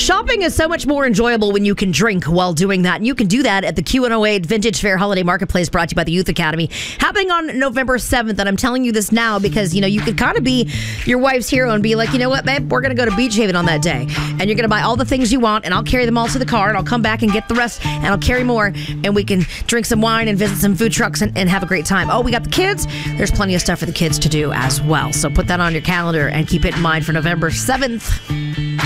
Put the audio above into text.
Shopping is so much more enjoyable when you can drink while doing that. And you can do that at the Q108 Vintage Fair Holiday Marketplace, brought to you by the Youth Academy, happening on November 7th. And I'm telling you this now because, you could kind of be your wife's hero and be like, you know what, babe, we're going to go to Beach Haven on that day. And you're going to buy all the things you want, and I'll carry them all to the car, and I'll come back and get the rest, and I'll carry more, and we can drink some wine and visit some food trucks and have a great time. Oh, we got the kids. There's plenty of stuff for the kids to do as well. So put that on your calendar and keep it in mind for November 7th.